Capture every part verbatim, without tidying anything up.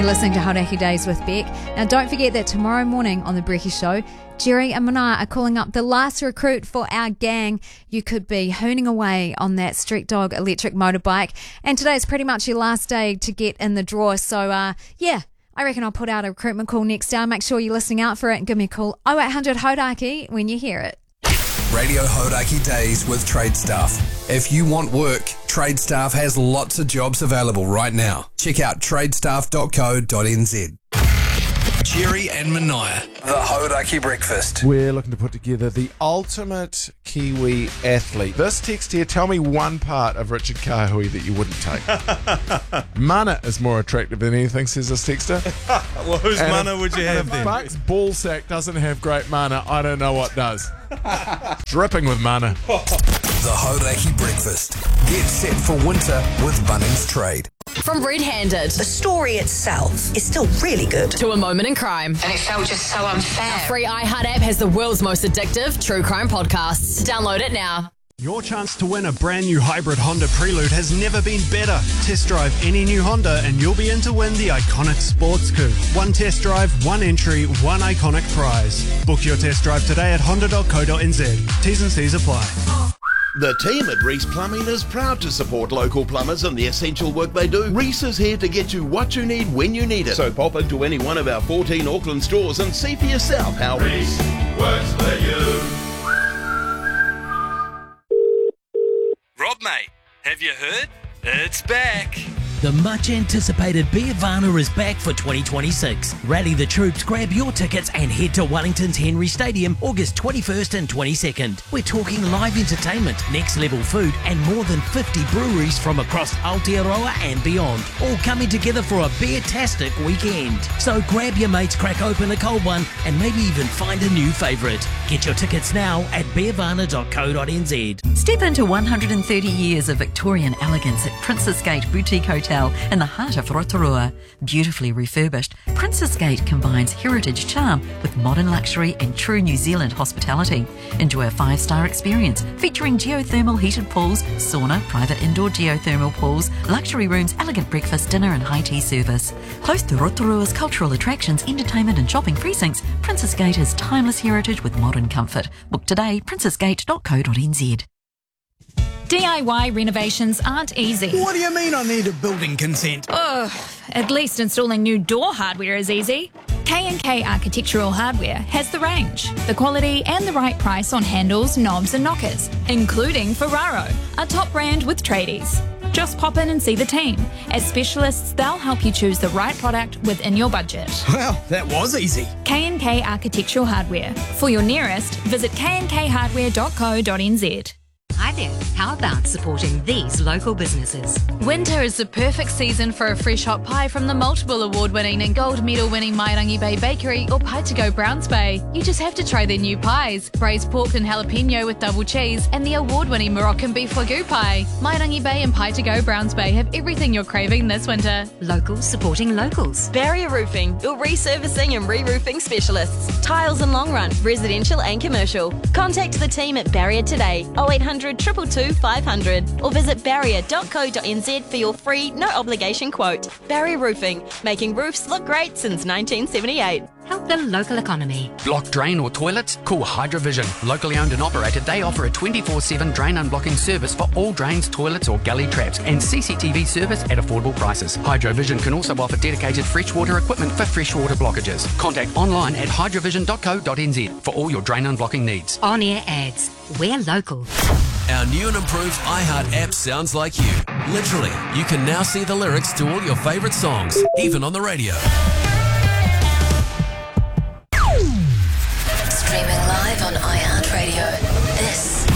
You're listening to Hauraki Days with Beck. Now, don't forget that tomorrow morning on The Brekkie Show, Jerry and Manaia are calling up the last recruit for our gang. You could be hooning away on that Street Dog electric motorbike. And today is pretty much your last day to get in the draw. So, uh, yeah, I reckon I'll put out a recruitment call next hour. Make sure you're listening out for it and give me a call oh eight hundred Hauraki when you hear it. Radio Hauraki Days with Trade Staff. If you want work, Trade Staff has lots of jobs available right now. Check out tradestaff dot co dot n z. Jerry and Manaia, the Hauraki Breakfast. We're looking to put together the ultimate Kiwi athlete. This text here, tell me one part of Richard Kahui that you wouldn't take. Mana is more attractive than anything, says this texter. Well, whose And mana if- would you have if then? Buck's ballsack doesn't have great mana, I don't know what does. Dripping with mana. The Hauraki Breakfast. Get set for winter with Bunnings Trade. From Red Handed The story itself is still really good. to A Moment in Crime. And it felt just so unfair. Free iHeart app has the world's most addictive true crime podcasts. Download it now. Your chance to win a brand new hybrid Honda Prelude has never been better. Test drive any new Honda and you'll be in to win the iconic sports coupe. One test drive, one entry, one iconic prize. Book your test drive today at honda dot co dot n z. T's and C's apply. The team at Reese Plumbing is proud to support local plumbers and the essential work they do. Reese is here to get you what you need when you need it. So pop into any one of our fourteen Auckland stores and see for yourself how Reese works for you. Rob, mate, have you heard? It's back. The much-anticipated Beervana is back for twenty twenty-six. Rally the troops, grab your tickets and head to Wellington's Henry Stadium August twenty-first and twenty-second. We're talking live entertainment, next-level food and more than fifty breweries from across Aotearoa and beyond, all coming together for a beer-tastic weekend. So grab your mates, crack open a cold one and maybe even find a new favourite. Get your tickets now at beervana dot co dot n z. Step into one hundred thirty years of Victorian elegance at Princess Gate Boutique Hotel in the heart of Rotorua. Beautifully refurbished, Princess Gate combines heritage charm with modern luxury and true New Zealand hospitality. Enjoy a five-star experience featuring geothermal heated pools, sauna, private indoor geothermal pools, luxury rooms, elegant breakfast, dinner and high tea service. Close to Rotorua's cultural attractions, entertainment and shopping precincts, Princess Gate is timeless heritage with modern comfort. Book today, princess gate dot co dot n z. D I Y renovations aren't easy. What do you mean I need a building consent? Ugh, at least installing new door hardware is easy. K and K Architectural Hardware has the range, the quality and the right price on handles, knobs and knockers, including Ferraro, a top brand with tradies. Just pop in and see the team. As specialists, they'll help you choose the right product within your budget. Well, that was easy. K and K Architectural Hardware. For your nearest, visit k and k hardware dot co dot n z. Hi there, how about supporting these local businesses? Winter is the perfect season for a fresh hot pie from the multiple award-winning and gold medal-winning Mairangi Bay Bakery or Pie to Go Browns Bay. You just have to try their new pies, braised pork and jalapeno with double cheese, and the award-winning Moroccan beef wagyu pie. Mairangi Bay and Pie to Go Browns Bay have everything you're craving this winter. Locals supporting locals. Barrier Roofing, your resurfacing and re-roofing specialists. Tiles and long run, residential and commercial. Contact the team at Barrier today, oh eight hundred, two two two, five hundred, or visit barrier dot co dot n z for your free, no obligation quote. Barrier Roofing, making roofs look great since nineteen seventy-eight. Help the local economy. Blocked drain or toilets? Call Hydrovision. Locally owned and operated, they offer a twenty-four seven drain unblocking service for all drains, toilets or gully traps and C C T V service at affordable prices. Hydrovision can also offer dedicated freshwater equipment for freshwater blockages. Contact online at hydrovision dot co dot n z for all your drain unblocking needs. On-air ads. We're local. Our new and improved iHeart app sounds like you. Literally, you can now see the lyrics to all your favourite songs, even on the radio. Streaming live on iHeartRadio. This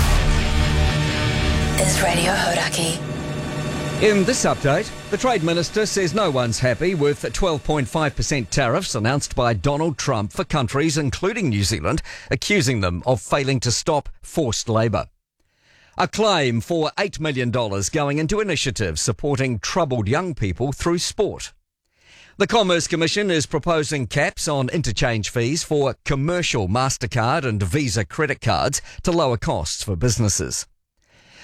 is Radio Hauraki. In this update, the Trade Minister says no one's happy with twelve point five percent tariffs announced by Donald Trump for countries including New Zealand, accusing them of failing to stop forced labour. A claim for eight million dollars going into initiatives supporting troubled young people through sport. The Commerce Commission is proposing caps on interchange fees for commercial MasterCard and Visa credit cards to lower costs for businesses.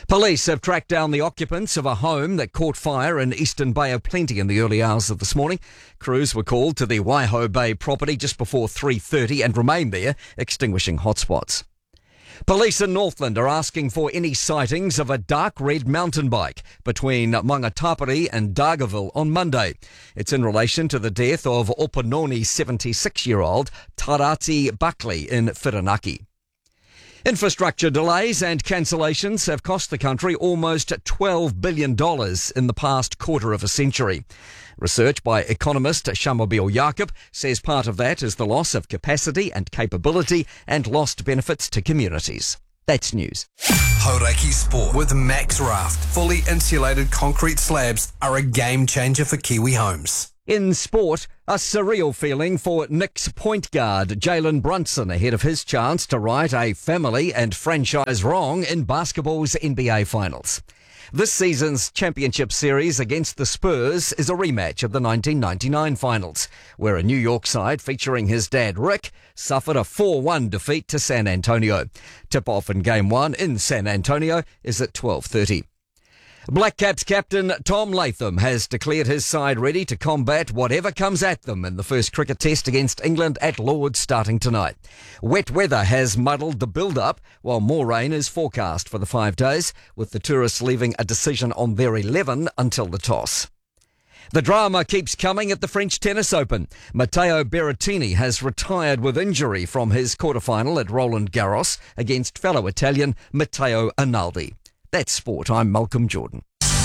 Police have tracked down the occupants of a home that caught fire in Eastern Bay of Plenty in the early hours of this morning. Crews were called to the Waiho Bay property just before three thirty and remained there, extinguishing hotspots. Police in Northland are asking for any sightings of a dark red mountain bike between Mangatapere and Dargaville on Monday. It's in relation to the death of Opanoni seventy-six-year-old Tarati Buckley in Whirinaki. Infrastructure delays and cancellations have cost the country almost twelve billion dollars in the past quarter of a century. Research by economist Shamobeel Jacob says part of that is the loss of capacity and capability and lost benefits to communities. That's news. Hauraki Sport with Max Raft. Fully insulated concrete slabs are a game changer for Kiwi homes. In sport, a surreal feeling for Knicks point guard Jalen Brunson ahead of his chance to right a family and franchise wrong in basketball's N B A Finals. This season's championship series against the Spurs is a rematch of the nineteen ninety-nine finals, where a New York side featuring his dad Rick suffered a four one defeat to San Antonio. Tip-off in Game one in San Antonio is at twelve thirty. Black Caps captain Tom Latham has declared his side ready to combat whatever comes at them in the first cricket test against England at Lord's starting tonight. Wet weather has muddled the build-up, while more rain is forecast for the five days, with the tourists leaving a decision on their eleven until the toss. The drama keeps coming at the French Tennis Open. Matteo Berrettini has retired with injury from his quarterfinal at Roland Garros against fellow Italian Matteo Arnaldi. That's sport. I'm Malcolm Jordan.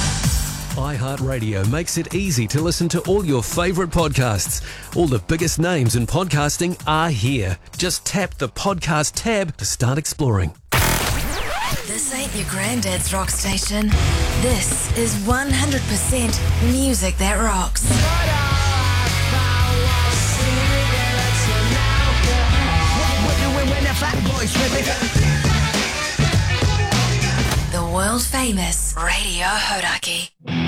iHeartRadio makes it easy to listen to all your favourite podcasts. All the biggest names in podcasting are here. Just tap the podcast tab to start exploring. This ain't your granddad's rock station. This is one hundred percent music that rocks. The world famous Radio Hauraki.